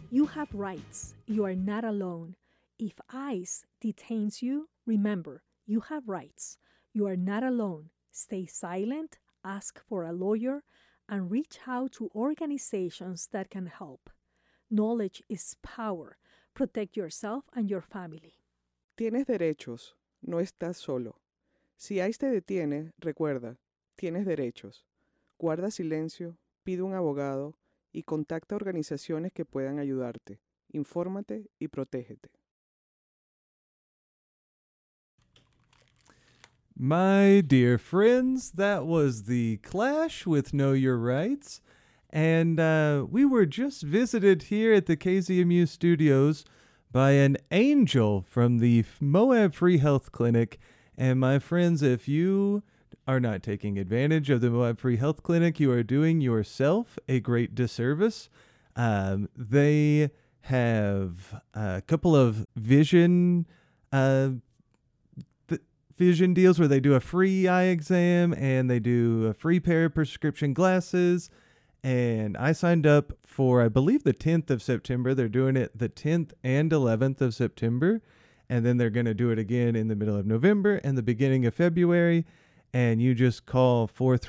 You have rights. You are not alone. If ICE detains you, remember, you have rights. You are not alone. Stay silent, ask for a lawyer, and reach out to organizations that can help. Knowledge is power. Protect yourself and your family. Tienes derechos, no estás solo. Si ICE te detiene, recuerda, tienes derechos. Guarda silencio, pide un abogado y contacta organizaciones que puedan ayudarte. Infórmate y protégete. My dear friends, that was The Clash with Know Your Rights. And we were just visited here at the KZMU studios by an angel from the Moab Free Health Clinic. And my friends, if you are not taking advantage of the Moab Free Health Clinic, you are doing yourself a great disservice. They have a couple of vision vision deals where they do a free eye exam and they do a free pair of prescription glasses. And I signed up for, I believe, the 10th of September. They're doing it the 10th and 11th of September. And then they're going to do it again in the middle of November and the beginning of February. And you just call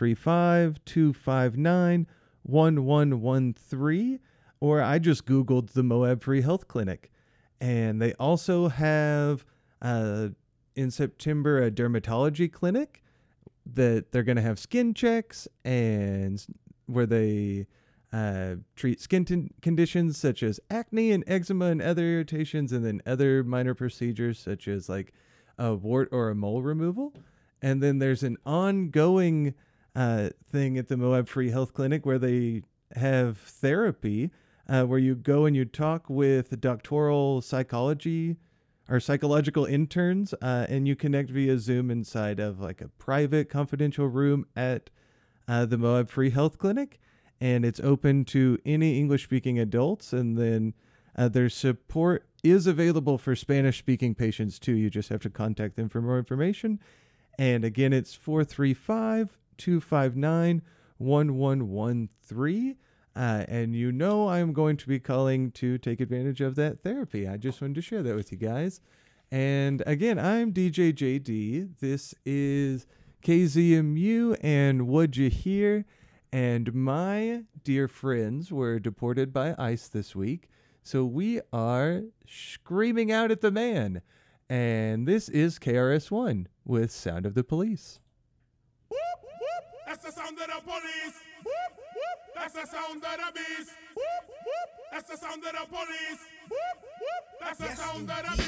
435-259-1113. Or I just Googled the Moab Free Health Clinic. And they also have in September a dermatology clinic that they're going to have skin checks and where they treat skin conditions such as acne and eczema and other irritations, and then other minor procedures such as like a wart or a mole removal. And then there's an ongoing thing at the Moab Free Health Clinic where they have therapy where you go and you talk with doctoral psychology or psychological interns, and you connect via Zoom inside of like a private confidential room at the Moab Free Health Clinic. And it's open to any English-speaking adults. And then their support is available for Spanish-speaking patients too. You just have to contact them for more information. And again, it's 435-259-1113. And you know I'm going to be calling to take advantage of that therapy. I just wanted to share that with you guys. And again, I'm DJ JD. This is KZMU and What'd You Hear? And my dear friends were deported by ICE this week. So we are screaming out at the man. And this is KRS-One with Sound of the Police. That's the sound of the police. That's the sound of the beast. That's the sound of the police. That's the sound of the beast.